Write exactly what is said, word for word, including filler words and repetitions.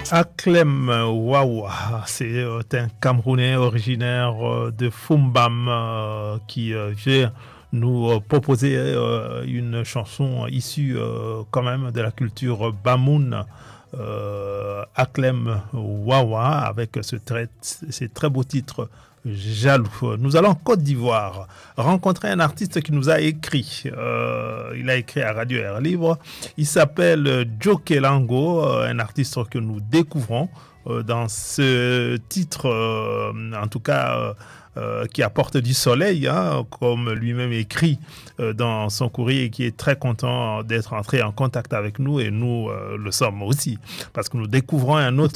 Aklem Wawa, c'est un Camerounais originaire de Fumbam euh, qui euh, vient nous proposer euh, une chanson issue euh, quand même de la culture Bamoun. Euh, Aklem Wawa avec ce très, ces très beaux titres Jaloux. Nous allons en Côte d'Ivoire rencontrer un artiste qui nous a écrit. Euh, il a écrit à Radio Air Libre. Il s'appelle Joe Kelango, un artiste que nous découvrons euh, dans ce titre, euh, en tout cas euh, euh, qui apporte du soleil, hein, comme lui-même écrit euh, dans son courrier, et qui est très content d'être entré en contact avec nous, et nous euh, le sommes aussi, parce que nous découvrons un autre